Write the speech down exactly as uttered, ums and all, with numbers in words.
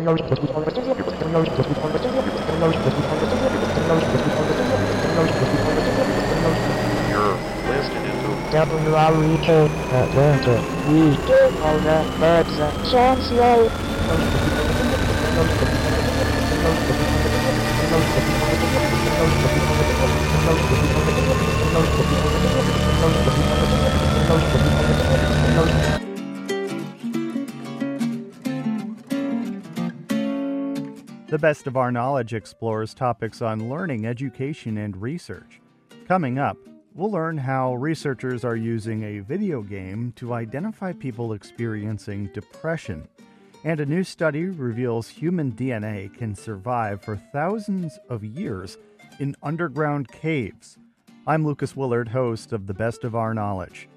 You're listening to W R E K Atlanta. We do all the birds translate. The Best of Our Knowledge explores topics on learning, education, and research. Coming up, we'll learn how researchers are using a video game to identify people experiencing depression. And a new study reveals human D N A can survive for thousands of years in underground caves. I'm Lucas Willard, host of The Best of Our Knowledge.